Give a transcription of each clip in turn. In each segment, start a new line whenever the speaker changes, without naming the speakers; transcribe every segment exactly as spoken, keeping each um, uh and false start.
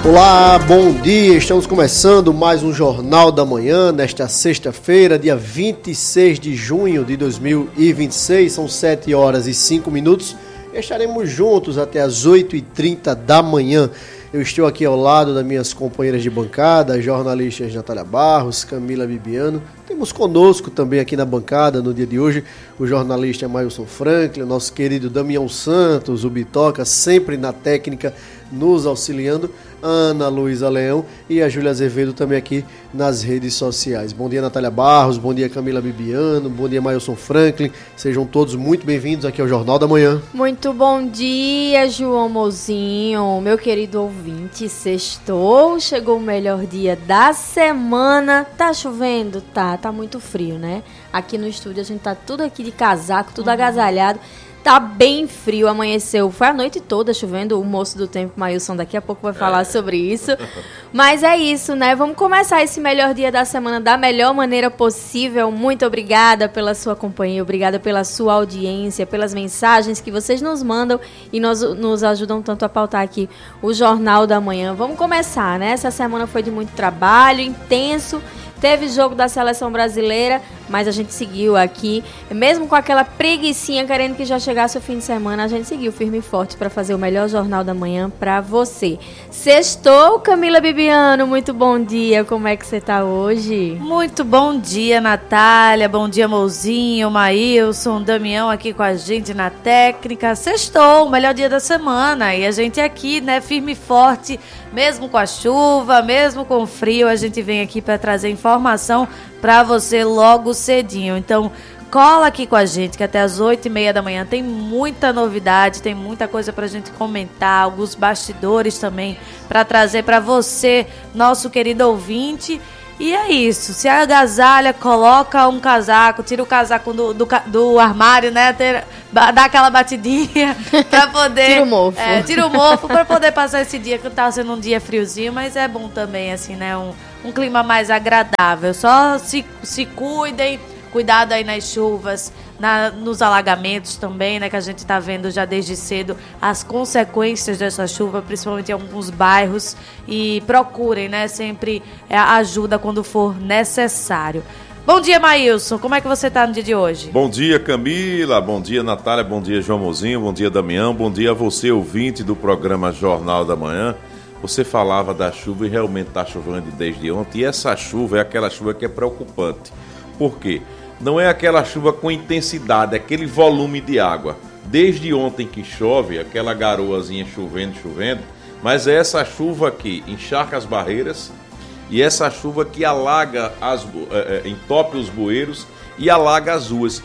Olá, bom dia, estamos começando mais um Jornal da Manhã, nesta sexta-feira, dia vinte e seis de junho de dois mil e vinte e seis, são sete horas e cinco minutos, e estaremos juntos até as oito e trinta da manhã. Eu estou aqui ao lado das minhas companheiras de bancada, jornalistas Natália Barros, Camila Bibiano. Temos conosco também aqui na bancada, no dia de hoje, o jornalista Mailson Franklin, o nosso querido Damião Santos, o Bitoca, sempre na técnica, nos auxiliando, Ana Luísa Leão e a Júlia Azevedo também aqui nas redes sociais. Bom dia, Natália Barros, bom dia, Camila Bibiano, bom dia, Mailson Franklin. Sejam todos muito bem-vindos aqui ao Jornal da Manhã.
Muito bom dia, João Mozinho, meu querido ouvinte. Sextou, chegou o melhor dia da semana. Tá chovendo? Tá, tá muito frio, né? Aqui no estúdio a gente tá tudo aqui de casaco, tudo uhum. agasalhado. Tá bem frio, amanheceu, foi a noite toda chovendo, o moço do tempo, Mailson, daqui a pouco vai falar é. sobre isso. Mas é isso, né? Vamos começar esse melhor dia da semana da melhor maneira possível. Muito obrigada pela sua companhia, obrigada pela sua audiência, pelas mensagens que vocês nos mandam e nos, nos ajudam tanto a pautar aqui o Jornal da Manhã. Vamos começar, né? Essa semana foi de muito trabalho, intenso. Teve jogo da seleção brasileira, mas a gente seguiu aqui, mesmo com aquela preguicinha querendo que já chegasse o fim de semana, a gente seguiu firme e forte para fazer o melhor Jornal da Manhã para você. Sextou, Camila Bibiano, muito bom dia, como é que você tá hoje?
Muito bom dia, Natália, bom dia, Mouzinho, Mailson, Damião aqui com a gente na técnica. Sextou, o melhor dia da semana, e a gente aqui, né, firme e forte, mesmo com a chuva, mesmo com o frio, a gente vem aqui para trazer informação para você logo cedinho. Então, cola aqui com a gente, que até as oito e meia da manhã tem muita novidade, tem muita coisa pra gente comentar, alguns bastidores também para trazer para você, nosso querido ouvinte. E é isso, se agasalha, coloca um casaco, tira o casaco do, do, do armário, né, ter, dá aquela batidinha pra poder...
tira o mofo.
É, tira o mofo pra poder passar esse dia, que tá sendo um dia friozinho, mas é bom também, assim, né, um, um clima mais agradável. Só se, se cuidem, cuidado aí nas chuvas, na, nos alagamentos também, né, que a gente tá vendo já desde cedo as consequências dessa chuva, principalmente em alguns bairros, e procurem, né, sempre é, ajuda quando for necessário. Bom dia, Mailson, como é que você tá no dia de hoje?
Bom dia, Camila, bom dia, Natália, bom dia, João Mozinho, bom dia, Damião, bom dia a você, ouvinte do programa Jornal da Manhã. Você falava da chuva e realmente tá chovendo desde ontem, e essa chuva é aquela chuva que é preocupante. Por quê? Não é aquela chuva com intensidade, é aquele volume de água. Desde ontem que chove, aquela garoazinha chovendo, chovendo, mas é essa chuva que encharca as barreiras e essa chuva que alaga, as, é, é, entope os bueiros e alaga as ruas.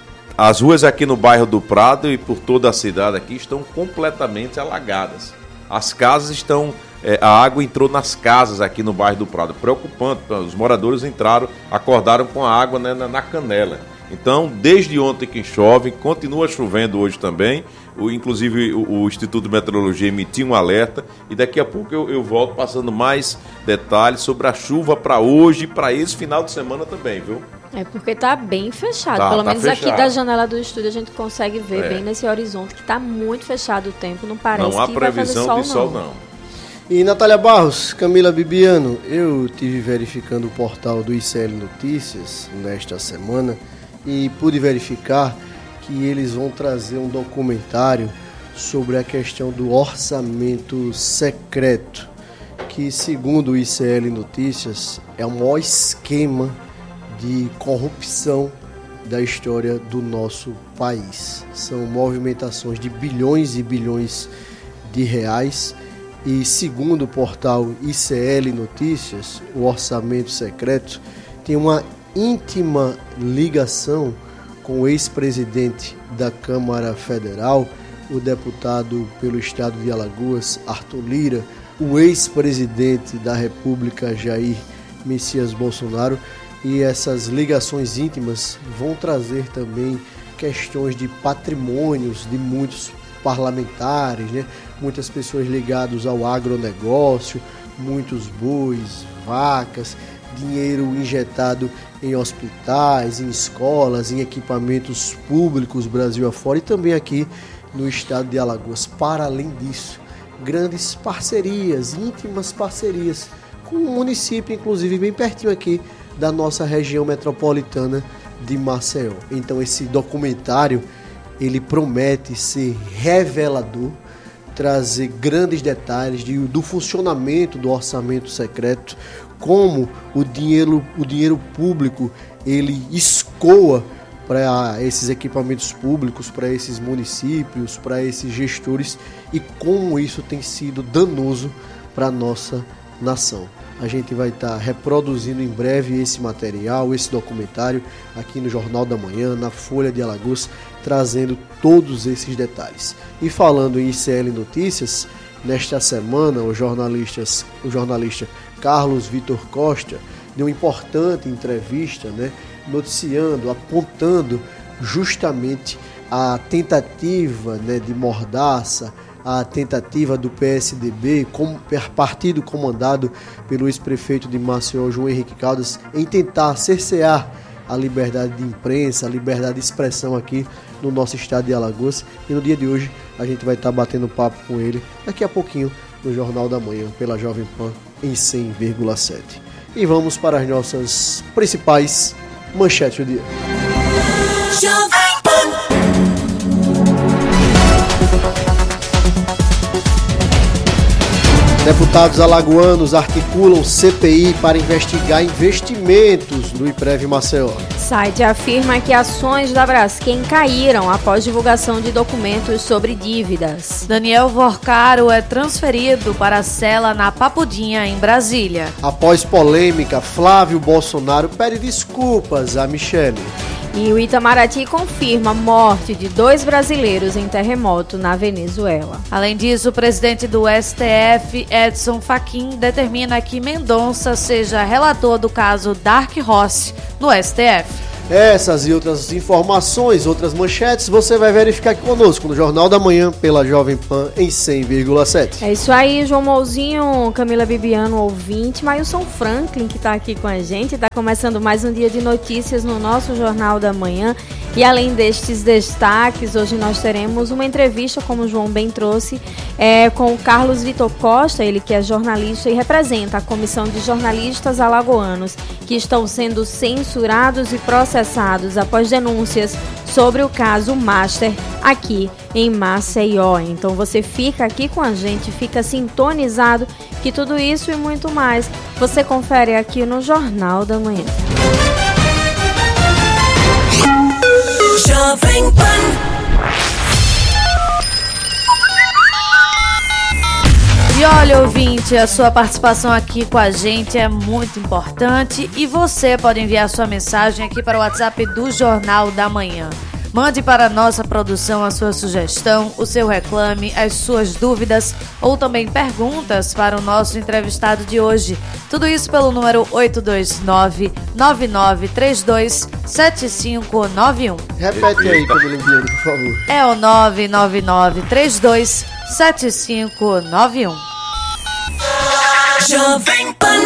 As ruas aqui no bairro do Prado e por toda a cidade aqui estão completamente alagadas. As casas estão... É, a água entrou nas casas aqui no bairro do Prado. Preocupante, os moradores entraram, acordaram com a água, né, na, na canela. Então, desde ontem que chove, continua chovendo hoje também. O, inclusive, o, o Instituto de Meteorologia emitiu um alerta. E daqui a pouco eu, eu volto passando mais detalhes sobre a chuva para hoje e para esse final de semana também, viu?
É porque tá bem fechado.
Tá,
Pelo
tá
menos
fechado.
Aqui da janela do estúdio a gente consegue ver
É.
bem nesse horizonte que tá muito fechado o tempo. Não parece
Não há
que vai fazer
previsão
sol,
de sol,
não.
não.
E Natália Barros, Camila Bibiano, eu tive verificando o portal do I C L Notícias nesta semana e pude verificar que eles vão trazer um documentário sobre a questão do orçamento secreto, que segundo o I C L Notícias é o maior esquema de corrupção da história do nosso país. São movimentações de bilhões e bilhões de reais. E segundo o portal I C L Notícias, o orçamento secreto tem uma íntima ligação com o ex-presidente da Câmara Federal, o deputado pelo estado de Alagoas, Arthur Lira, o ex-presidente da República, Jair Messias Bolsonaro, e essas ligações íntimas vão trazer também questões de patrimônios de muitos parlamentares, né? Muitas pessoas ligadas ao agronegócio, muitos bois, vacas, dinheiro injetado em hospitais, em escolas, em equipamentos públicos Brasil afora e também aqui no estado de Alagoas. Para além disso, grandes parcerias, íntimas parcerias, com um município, inclusive, bem pertinho aqui da nossa região metropolitana de Maceió. Então, esse documentário, ele promete ser revelador, trazer grandes detalhes de, do funcionamento do orçamento secreto, como o dinheiro, o dinheiro público ele escoa para esses equipamentos públicos, para esses municípios, para esses gestores e como isso tem sido danoso para a nossa nação. A gente vai estar reproduzindo em breve esse material, esse documentário aqui no Jornal da Manhã, na Folha de Alagoas, trazendo todos esses detalhes. E falando em I C L Notícias, nesta semana o, jornalistas, o jornalista Carlos Vitor Costa deu uma importante entrevista, né, noticiando, apontando justamente a tentativa, né, de mordaça, a tentativa do P S D B, como partido comandado pelo ex-prefeito de Maceió, João Henrique Caldas, em tentar cercear a liberdade de imprensa, a liberdade de expressão aqui no nosso estado de Alagoas. E no dia de hoje a gente vai estar batendo papo com ele daqui a pouquinho no Jornal da Manhã, pela Jovem Pan em cem vírgula sete. E vamos para as nossas principais manchetes do dia. Deputados alagoanos articulam C P I para investigar investimentos do IPREV Maceió.
Site afirma que ações da Braskem caíram após divulgação de documentos sobre dívidas.
Daniel Vorcaro é transferido para a cela na Papudinha, em Brasília.
Após polêmica, Flávio Bolsonaro pede desculpas a Michele.
E o Itamaraty confirma a morte de dois brasileiros em terremoto na Venezuela.
Além disso, o presidente do S T F, Edson Fachin, determina que Mendonça seja relator do caso Dark Horse no S T F.
Essas e outras informações, outras manchetes, você vai verificar aqui conosco no Jornal da Manhã pela Jovem Pan em cem vírgula sete.
É isso aí, João Mouzinho, Camila Bibiano, ouvinte, Mailson Franklin, que está aqui com a gente. Está começando mais um dia de notícias no nosso Jornal da Manhã. E além destes destaques, hoje nós teremos uma entrevista, como o João bem trouxe, é, com o Carlos Vitor Costa, ele que é jornalista e representa a Comissão de Jornalistas Alagoanos, que estão sendo censurados e processados após denúncias sobre o caso Master aqui em Maceió. Então você fica aqui com a gente, fica sintonizado, que tudo isso e muito mais você confere aqui no Jornal da Manhã. Jovem Pan.
E olha, ouvinte, a sua participação aqui com a gente é muito importante e você pode enviar sua mensagem aqui para o WhatsApp do Jornal da Manhã. Mande para a nossa produção a sua sugestão, o seu reclame, as suas dúvidas ou também perguntas para o nosso entrevistado de hoje. Tudo isso pelo número oito dois nove, nove nove três dois, sete cinco nove um.
Repete aí, Camila Bibiano, por favor.
É o nove nove nove três dois, sete cinco nove um.
Jovem Pan.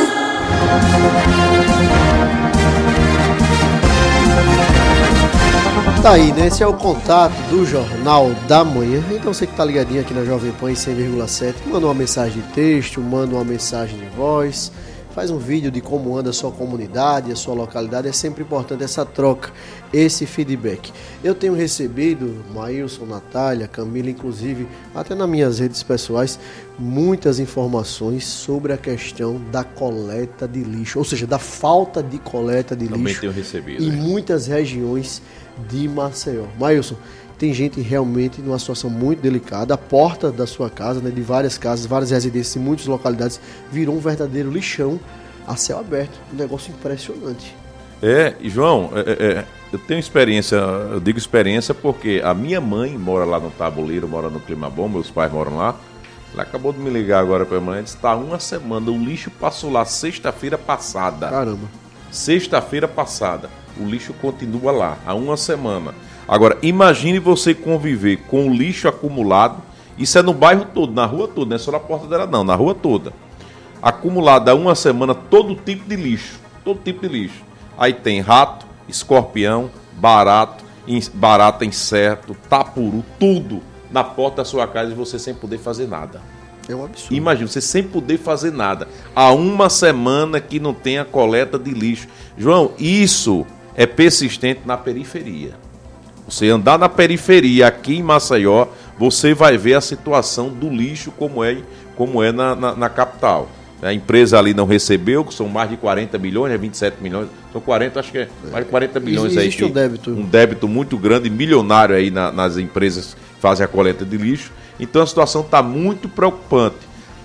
Tá aí, né? Esse é o contato do Jornal da Manhã. Então você que tá ligadinho aqui na Jovem Pan em cem vírgula sete, manda uma mensagem de texto, manda uma mensagem de voz, faz um vídeo de como anda a sua comunidade, a sua localidade. É sempre importante essa troca, esse feedback. Eu tenho recebido, Mailson, Natália, Camila, inclusive, até nas minhas redes pessoais, muitas informações sobre a questão da coleta de lixo, ou seja, da falta de coleta de
Também
lixo
tenho recebido,
em
né?
muitas regiões de Maceió. Mailson, tem gente realmente numa situação muito delicada. A porta da sua casa, né, de várias casas, várias residências em muitas localidades, virou um verdadeiro lixão a céu aberto. Um negócio impressionante.
É, e João, é, é, eu tenho experiência, eu digo experiência porque a minha mãe mora lá no Tabuleiro, mora no Clima Bom, meus pais moram lá. Ela acabou de me ligar agora para mãe, disse, está uma semana, o lixo passou lá sexta-feira passada.
Caramba.
Sexta-feira passada, o lixo continua lá, há uma semana. Agora, imagine você conviver com o lixo acumulado, isso é no bairro todo, na rua toda, não é só na porta dela não, na rua toda. Acumulado há uma semana todo tipo de lixo, todo tipo de lixo. Aí tem rato, escorpião, barato, barata, inseto, tapuru, tudo na porta da sua casa e você sem poder fazer nada.
É um absurdo.
Imagina, você sem poder fazer nada. Há uma semana que não tem a coleta de lixo. João, isso é persistente na periferia. Você andar na periferia aqui em Maceió, você vai ver a situação do lixo como é, como é na, na, na capital. A empresa ali não recebeu, que são mais de quarenta milhões, é vinte e sete milhões, são quarenta, acho que é mais de quarenta milhões aí.
Existe um débito.
Um débito muito grande, milionário aí na, nas empresas que fazem a coleta de lixo. Então a situação está muito preocupante.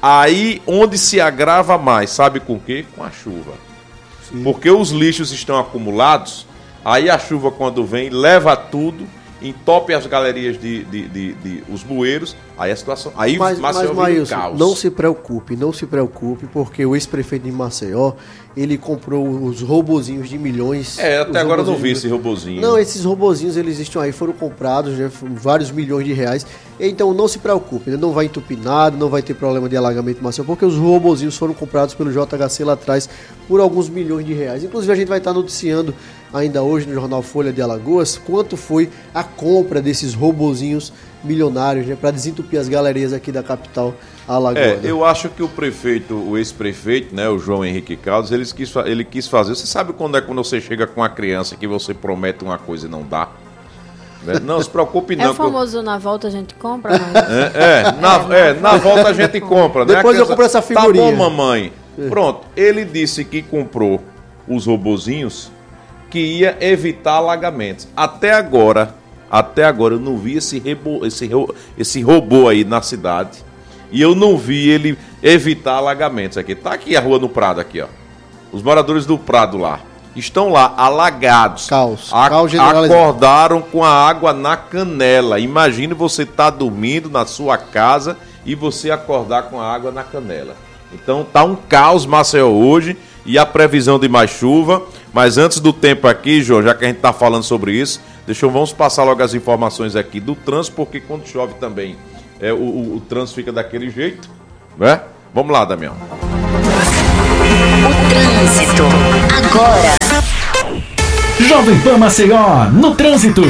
Aí onde se agrava mais, sabe com o quê? Com a chuva. Sim. Porque os lixos estão acumulados, aí a chuva quando vem leva tudo, entope as galerias de, de, de, de, de os bueiros, aí a situação, aí
mas,
Maceió
mas,
vira um caos.
Não se preocupe, não se preocupe, porque o ex-prefeito de Maceió, ele comprou os robozinhos de milhões.
É, até agora eu não vi
de...
esse robozinho.
Não, esses robozinhos, eles estão aí, foram comprados, né, vários milhões de reais. Então não se preocupe, não vai entupir nada, não vai ter problema de alagamento em Maceió, porque os robozinhos foram comprados pelo J H C lá atrás por alguns milhões de reais. Inclusive a gente vai estar noticiando ainda hoje no jornal Folha de Alagoas quanto foi a compra desses robozinhos milionários, né, para desentupir as galerias aqui da capital alagoana.
É, eu acho que o prefeito, o ex-prefeito, né, o João Henrique Caldas, ele quis, ele quis fazer. Você sabe quando é quando você chega com uma criança que você promete uma coisa e não dá? Né? Não se preocupe não.
É o famoso eu... na volta a gente compra, mas...
É, é, na, é, na volta a gente compra. Né?
Depois eu compro essa figurinha.
Tá bom, mamãe. É. Pronto, ele disse que comprou os robozinhos que ia evitar alagamentos. Até agora, até agora eu não vi esse, rebo, esse, esse robô aí na cidade e eu não vi ele evitar alagamentos aqui. Tá aqui a rua no Prado aqui, ó. Os moradores do Prado lá estão lá alagados.
Caos.
A,
Caos
acordaram com a água na canela. Imagine você tá dormindo na sua casa e você acordar com a água na canela. Então tá um caos Maceió hoje e a previsão de mais chuva. Mas antes do tempo aqui, João, já que a gente está falando sobre isso, deixa eu, vamos passar logo as informações aqui do trânsito, porque quando chove também é, o, o, o trânsito fica daquele jeito, né? Vamos lá, Damião.
O trânsito, agora.
Jovem Pan Maceió, no trânsito.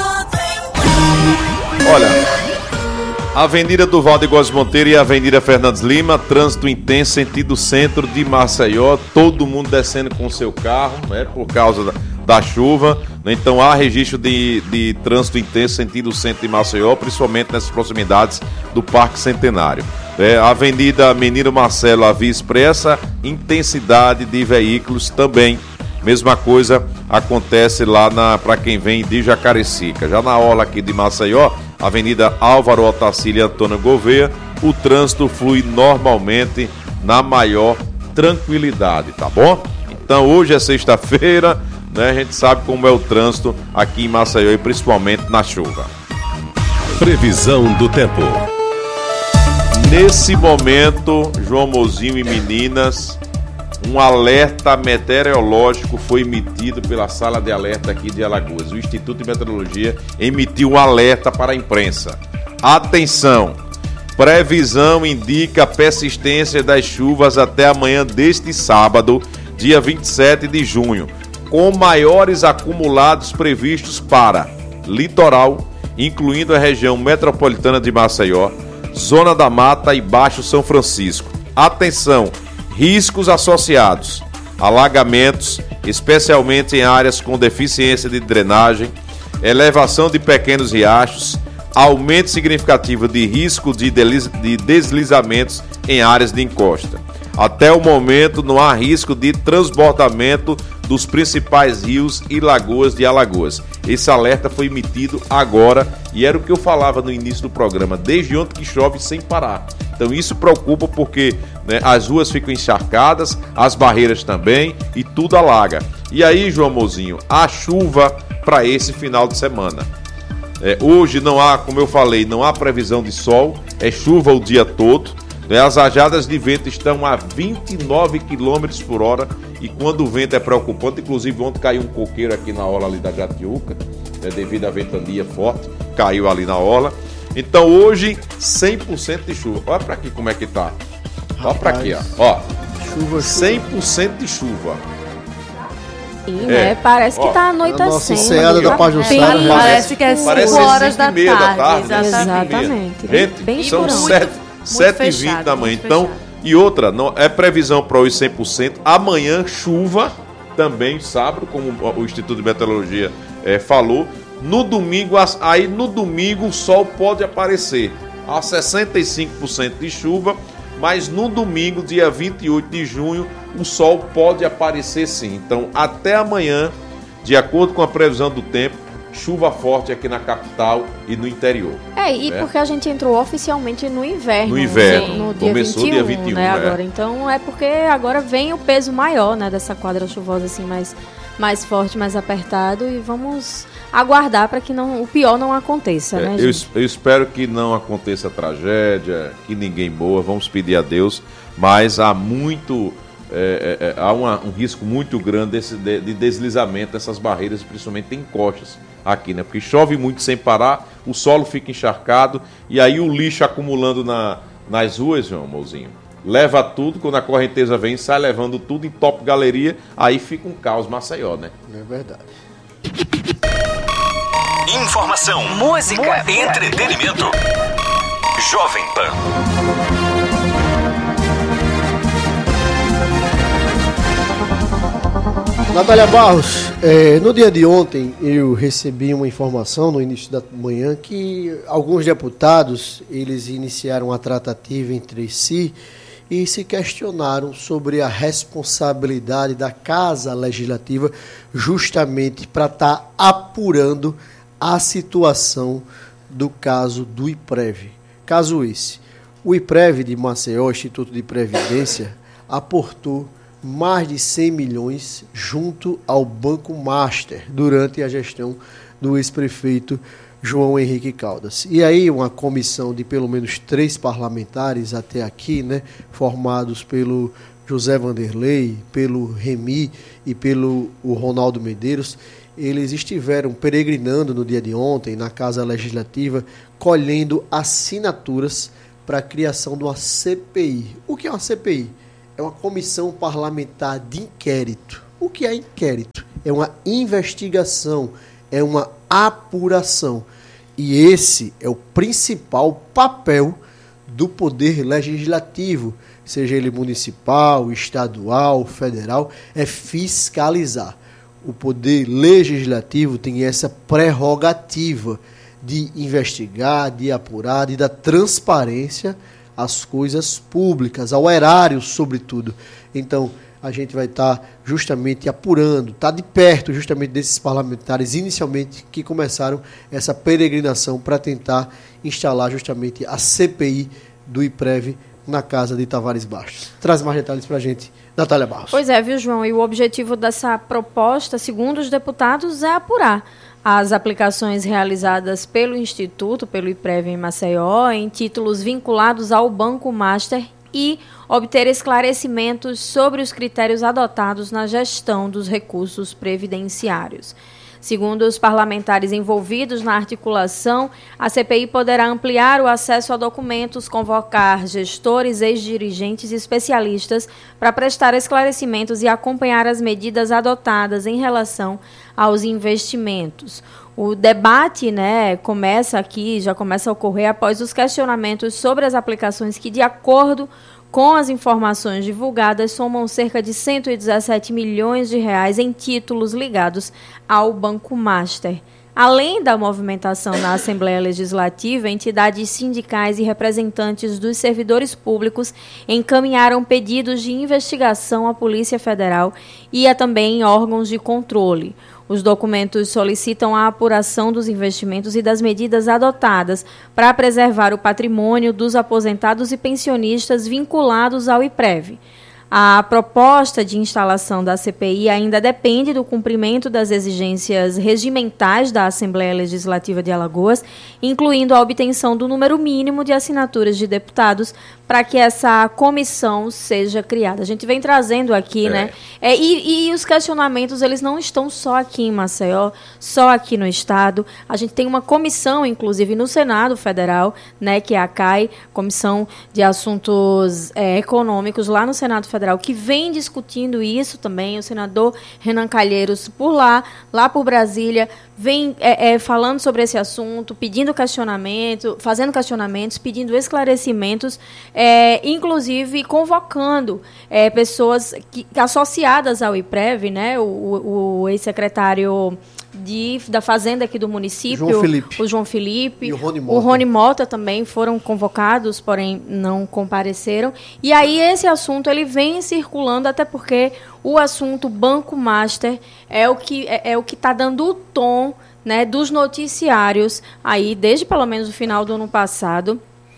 Olha, Avenida do Valde Góes Monteiro e Avenida Fernandes Lima, trânsito intenso, sentido centro de Maceió, todo mundo descendo com o seu carro, né, por causa da, da chuva, né, então há registro de, de trânsito intenso, sentido centro de Maceió, principalmente nessas proximidades do Parque Centenário. É, Avenida Menino Marcelo, a Via Expressa, intensidade de veículos também. Mesma coisa acontece lá para quem vem de Jacarecica. Já na orla aqui de Maceió, Avenida Álvaro Otacílio e Antônio Gouveia, o trânsito flui normalmente na maior tranquilidade, tá bom? Então hoje é sexta-feira, né? A gente sabe como é o trânsito aqui em Maceió e principalmente na chuva.
Previsão do tempo.
Nesse momento, João Mozinho e meninas, um alerta meteorológico foi emitido pela sala de alerta aqui de Alagoas. O Instituto de Meteorologia emitiu um alerta para a imprensa. Atenção! Previsão indica persistência das chuvas até amanhã deste sábado, dia vinte e sete de junho, com maiores acumulados previstos para litoral, incluindo a região metropolitana de Maceió, Zona da Mata e Baixo São Francisco. Atenção! Riscos associados, alagamentos, especialmente em áreas com deficiência de drenagem, elevação de pequenos riachos, aumento significativo de risco de deslizamentos em áreas de encosta. Até o momento não há risco de transbordamento dos principais rios e lagoas de Alagoas. Esse alerta foi emitido agora e era o que eu falava no início do programa, desde ontem que chove sem parar. Então isso preocupa porque, né, as ruas ficam encharcadas, as barreiras também e tudo alaga. E aí, João Mozinho, a chuva para esse final de semana. É, hoje não há, como eu falei, não há previsão de sol, é chuva o dia todo. Né, as rajadas de vento estão a vinte e nove quilômetros por hora e quando o vento é preocupante, inclusive ontem caiu um coqueiro aqui na orla ali da Jatiuca, né, devido à ventania forte, caiu ali na orla. Então hoje, cem por cento de chuva. Olha pra aqui como é que tá. Olha pra aqui, ó. Ó,
chuva,
cem por cento de chuva.
Sim,
É.
né? Parece que
Ó,
tá anoitecendo.
nossa enseada da Pajuçara,
Bem-
né?
Parece que é
Parece
cinco horas
cinco
da
e meia da
tarde.
tarde, né?
Exatamente.
Exatamente.
Gente,
Bem
são
escurão.
sete, sete e vinte da manhã. Então, e outra, não, é previsão para hoje cem por cento. Amanhã, chuva, também sábado, como o Instituto de Meteorologia é, falou. No domingo, aí no domingo o sol pode aparecer a sessenta e cinco por cento de chuva, mas no domingo, dia vinte e oito de junho, o sol pode aparecer sim. Então, até amanhã, de acordo com a previsão do tempo, chuva forte aqui na capital e no interior.
É, e né? porque a gente entrou oficialmente no inverno.
No inverno.
No, no dia
Começou
vinte e um,
dia vinte e um,
né,
é.
agora. Então é porque agora vem o peso maior, né, dessa quadra chuvosa assim, mais, mais forte, mais apertado, e vamos aguardar para que não, o pior não aconteça,
é,
né,
eu,
gente?
eu espero que não aconteça tragédia, que ninguém morra, vamos pedir a Deus, mas há muito... É, é, é, há uma, um risco muito grande desse, de, de deslizamento dessas barreiras, principalmente em encostas aqui, né? Porque chove muito sem parar, o solo fica encharcado e aí o lixo acumulando na, nas ruas, João Mouzinho, leva tudo, quando a correnteza vem, sai levando tudo em top galeria, aí fica um caos Maceió, né?
É verdade.
Informação, música, música. Entretenimento. Jovem Pan.
Natália Barros, é, no dia de ontem eu recebi uma informação no início da manhã que alguns deputados, eles iniciaram a tratativa entre si e se questionaram sobre a responsabilidade da Casa Legislativa justamente para estar tá apurando a situação do caso do IPREV. Caso esse, o IPREV de Maceió, Instituto de Previdência, aportou mais de cem milhões junto ao Banco Master durante a gestão do ex-prefeito João Henrique Caldas. E aí uma comissão de pelo menos três parlamentares até aqui, né, formados pelo José Vanderlei, pelo Remy e pelo o Ronaldo Medeiros, eles estiveram peregrinando no dia de ontem na Casa Legislativa, colhendo assinaturas para a criação de uma C P I. O que é uma C P I? É uma comissão parlamentar de inquérito. O que é inquérito? É uma investigação, é uma apuração. E esse é o principal papel do poder legislativo, seja ele municipal, estadual, federal, é fiscalizar. O poder legislativo tem essa prerrogativa de investigar, de apurar, de dar transparência às coisas públicas, ao erário, sobretudo. Então, a gente vai estar tá justamente apurando, estar tá de perto justamente desses parlamentares, inicialmente, que começaram essa peregrinação para tentar instalar justamente a C P I do IPREV na casa de Tavares Bastos. Traz mais detalhes para a gente, Natália Barros.
Pois é, viu, João? E o objetivo dessa proposta, segundo os deputados, é apurar as aplicações realizadas pelo Instituto, pelo IPREV em Maceió, em títulos vinculados ao Banco Master e obter esclarecimentos sobre os critérios adotados na gestão dos recursos previdenciários. Segundo os parlamentares envolvidos na articulação, a C P I poderá ampliar o acesso a documentos, convocar gestores, ex-dirigentes e especialistas para prestar esclarecimentos e acompanhar as medidas adotadas em relação aos investimentos. O debate, né, começa aqui, já começa a ocorrer após os questionamentos sobre as aplicações que, de acordo com as informações divulgadas, somam cerca de cento e dezessete milhões de reais em títulos ligados ao Banco Master. Além da movimentação na Assembleia Legislativa, entidades sindicais e representantes dos servidores públicos encaminharam pedidos de investigação à Polícia Federal e a também órgãos de controle. Os documentos solicitam a apuração dos investimentos e das medidas adotadas para preservar o patrimônio dos aposentados e pensionistas vinculados ao IPREV. A proposta de instalação da C P I ainda depende do cumprimento das exigências regimentais da Assembleia Legislativa de Alagoas, incluindo a obtenção do número mínimo de assinaturas de deputados para que essa comissão seja criada. A gente vem trazendo aqui, é. né? É, e, e os questionamentos, eles não estão só aqui em Maceió, só aqui no Estado. A gente tem uma comissão, inclusive, no Senado Federal, né, que é a C A I, Comissão de Assuntos é, Econômicos, lá no Senado Federal, Federal que vem discutindo isso também, o senador Renan Calheiros por lá, lá por Brasília, vem é, é, falando sobre esse assunto, pedindo questionamento, fazendo questionamentos, pedindo esclarecimentos, é, inclusive convocando é, pessoas que, associadas ao IPREV, né, o, o, o ex-secretário de, da Fazenda aqui do município,
João Felipe.
o João Felipe,
e o Rony Mota.
o Rony Mota também foram convocados, porém não compareceram. E aí esse assunto ele vem circulando, até porque o assunto Banco Master é o que é, é o que está dando o tom, né, dos noticiários aí desde pelo menos o final do ano passado.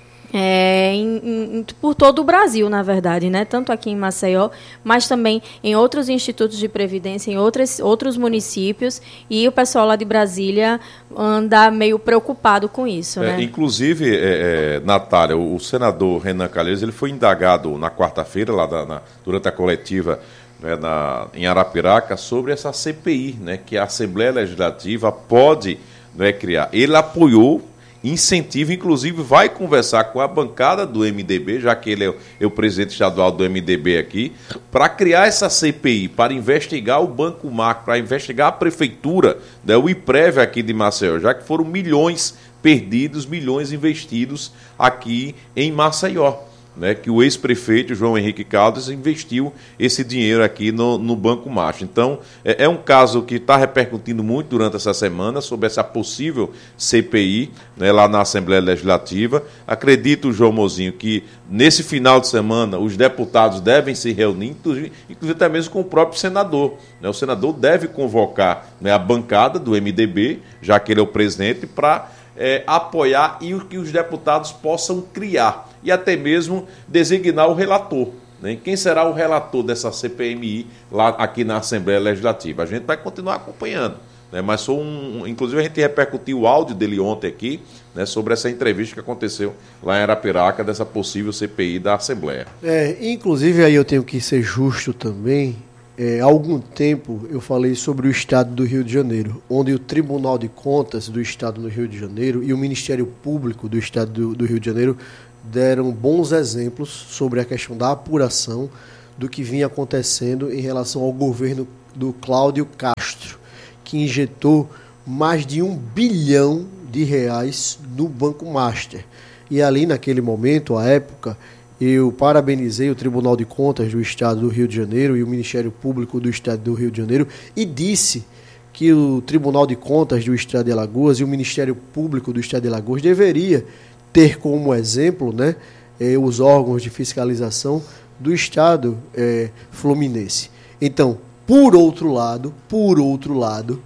É, em, em, por todo o Brasil, na verdade, né? Tanto aqui em Maceió, mas também em outros institutos de previdência, em outros, outros municípios, e o pessoal lá de Brasília anda meio preocupado com isso,
é,
né?
Inclusive, é, é, Natália, o, o senador Renan Calheiros, ele foi indagado na quarta-feira, lá da, na, durante a coletiva, né, na, em Arapiraca, sobre essa C P I, né, que a Assembleia Legislativa pode, né, criar. Ele apoiou, incentiva, inclusive vai conversar com a bancada do M D B, já que ele é o, é o presidente estadual do M D B aqui, para criar essa C P I, para investigar o Banco Macro, para investigar a prefeitura, né, o IPREV aqui de Maceió, já que foram milhões perdidos, milhões investidos aqui em Maceió. Né, que o ex-prefeito João Henrique Caldas investiu esse dinheiro aqui no, no Banco Macho. Então, é, é um caso que está repercutindo muito durante essa semana sobre essa possível C P I, né, lá na Assembleia Legislativa. Acredito, João Mozinho, que nesse final de semana os deputados devem se reunir, inclusive, inclusive até mesmo com o próprio senador. Né, o senador deve convocar, né, a bancada do M D B, já que ele é o presidente, para é, apoiar e que os deputados possam criar e até mesmo designar o relator. Né? Quem será o relator dessa C P M I lá aqui na Assembleia Legislativa? A gente vai continuar acompanhando. Né? Mas sou um, inclusive a gente repercutiu o áudio dele ontem aqui, né, sobre essa entrevista que aconteceu lá em Arapiraca, dessa possível C P I da Assembleia.
É, inclusive aí eu tenho que ser justo também. É, há algum tempo eu falei sobre o Estado do Rio de Janeiro, onde o Tribunal de Contas do Estado do Rio de Janeiro e o Ministério Público do Estado do, do Rio de Janeiro deram bons exemplos sobre a questão da apuração do que vinha acontecendo em relação ao governo do Cláudio Castro, que injetou mais de um bilhão de reais no Banco Master. E ali naquele momento, à época, eu parabenizei o Tribunal de Contas do Estado do Rio de Janeiro e o Ministério Público do Estado do Rio de Janeiro e disse que o Tribunal de Contas do Estado de Alagoas e o Ministério Público do Estado de Alagoas deveria ter como exemplo, né, eh, os órgãos de fiscalização do Estado eh, fluminense. Então, por outro lado, por outro lado,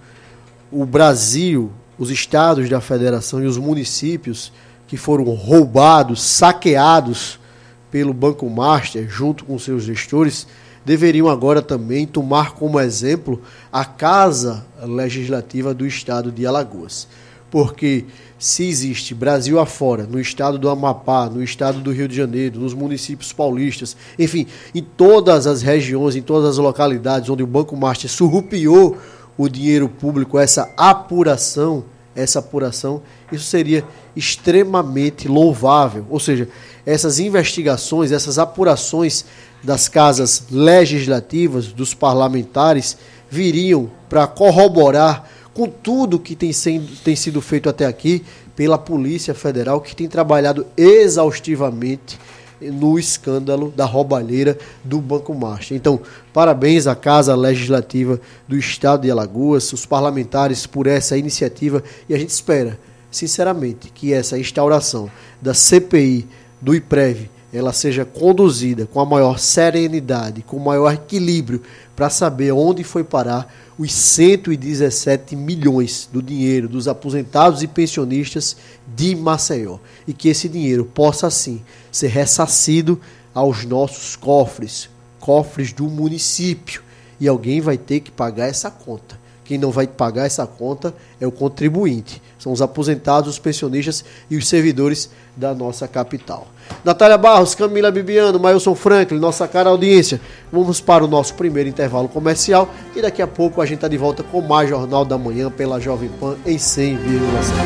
o Brasil, os estados da federação e os municípios que foram roubados, saqueados pelo Banco Master, junto com seus gestores, deveriam agora também tomar como exemplo a Casa Legislativa do Estado de Alagoas. Porque se existe Brasil afora, no estado do Amapá, no estado do Rio de Janeiro, nos municípios paulistas, enfim, em todas as regiões, em todas as localidades onde o Banco Master surrupiou o dinheiro público, essa apuração, essa apuração, isso seria extremamente louvável. Ou seja, essas investigações, essas apurações das casas legislativas, dos parlamentares, viriam para corroborar com tudo que tem, sendo, tem sido feito até aqui pela Polícia Federal, que tem trabalhado exaustivamente no escândalo da roubalheira do Banco Master. Então, parabéns à Casa Legislativa do Estado de Alagoas, os parlamentares por essa iniciativa, e a gente espera, sinceramente, que essa instauração da C P I do IPREV ela seja conduzida com a maior serenidade, com o maior equilíbrio, para saber onde foi parar os cento e dezessete milhões do dinheiro dos aposentados e pensionistas de Maceió. E que esse dinheiro possa, sim, ser ressarcido aos nossos cofres, cofres do município. E alguém vai ter que pagar essa conta. Quem não vai pagar essa conta é o contribuinte. São os aposentados, os pensionistas e os servidores da nossa capital. Natália Barros, Camila Bibiano, Mailson Franklin, nossa cara audiência. Vamos para o nosso primeiro intervalo comercial e daqui a pouco a gente está de volta com mais Jornal da Manhã pela Jovem Pan em cem vírgula sete.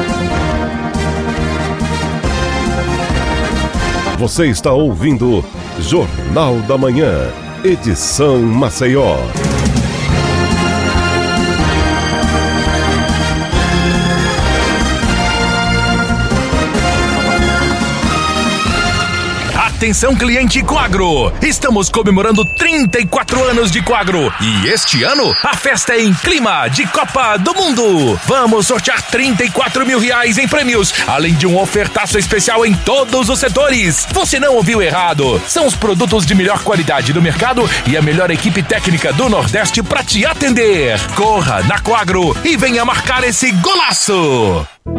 Você está ouvindo Jornal da Manhã, edição Maceió.
Atenção, cliente Coagro! Estamos comemorando trinta e quatro anos de Coagro e este ano a festa é em clima de Copa do Mundo. Vamos sortear trinta e quatro mil reais em prêmios, além de um ofertaço especial em todos os setores. Você não ouviu errado. São os produtos de melhor qualidade do mercado e a melhor equipe técnica do Nordeste para te atender. Corra na Coagro e venha marcar esse golaço!